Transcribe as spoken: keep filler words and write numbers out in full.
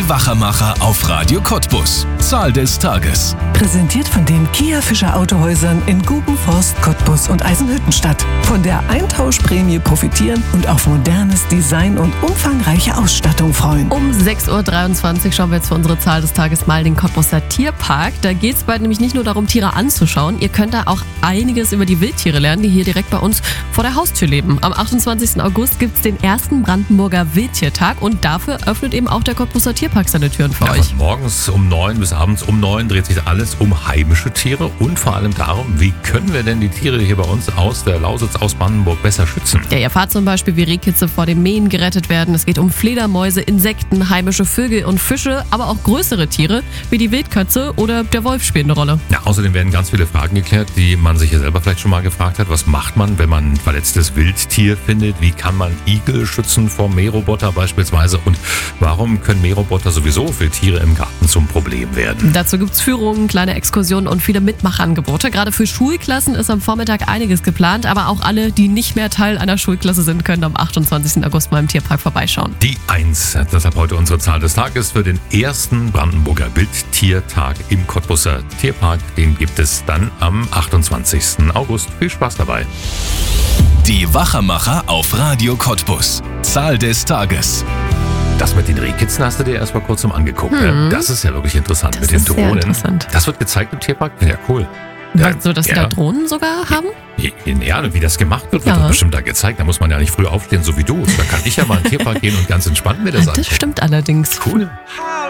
Wachermacher auf Radio Cottbus. Zahl des Tages. Präsentiert von den Kia Fischer Autohäusern in Gubenforst, Cottbus und Eisenhüttenstadt. Von der Eintauschprämie profitieren und auf modernes Design und umfangreiche Ausstattung freuen. Um sechs Uhr dreiundzwanzig schauen wir jetzt für unsere Zahl des Tages mal den Cottbuser Tierpark. Da geht es bald nämlich nicht nur darum, Tiere anzuschauen. Ihr könnt da auch einiges über die Wildtiere lernen, die hier direkt bei uns vor der Haustür leben. Am achtundzwanzigsten August gibt es den ersten Brandenburger Wildtiertag und dafür öffnet eben auch der Cottbuser Tierpark seine Türen für ja, euch. Morgens um neun bis abends um neun dreht sich alles um heimische Tiere und vor allem darum, wie können wir denn die Tiere hier bei uns aus der Lausitz, aus Brandenburg besser schützen. Ja, ihr erfahrt zum Beispiel, wie Rehkitze vor dem Mähen gerettet werden. Es geht um Fledermäuse, Insekten, heimische Vögel und Fische, aber auch größere Tiere wie die Wildkatze oder der Wolf spielen eine Rolle. Ja, außerdem werden ganz viele Fragen geklärt, die man sich ja selber vielleicht schon mal gefragt hat. Was macht man, wenn man ein verletztes Wildtier findet? Wie kann man Igel schützen vor Mähroboter beispielsweise? Und warum können Mähroboter sowieso für Tiere im Garten zum Problem werden? Dazu gibt es Führungen, kleine Exkursionen und viele Mitmachangebote. Gerade für Schulklassen ist am Vormittag einiges geplant, aber auch alle, die nicht mehr Teil einer Schulklasse sind, können am achtundzwanzigsten August mal im Tierpark vorbeischauen. Die eins, deshalb heute unsere Zahl des Tages für den ersten Brandenburger Wildtiertag im Cottbuser Tierpark. Den gibt es dann am achtundzwanzigsten August. Viel Spaß dabei. Die Wachermacher auf Radio Cottbus. Zahl des Tages. Das mit den Rehkitzen hast du dir erst mal kurz zum angeguckt. Hm. Ne? Das ist ja wirklich interessant Das mit den ist sehr Drohnen. interessant. Das wird gezeigt im Tierpark? Ja, cool. Ja, so, dass ja. sie da Drohnen sogar haben? Ja, und wie das gemacht wird, wird Ja. doch bestimmt da gezeigt. Da muss man ja nicht früh aufstehen, so wie du. Da kann ich ja mal in den Tierpark gehen und ganz entspannt mir das Das anschauen. stimmt allerdings. Cool. Hallo.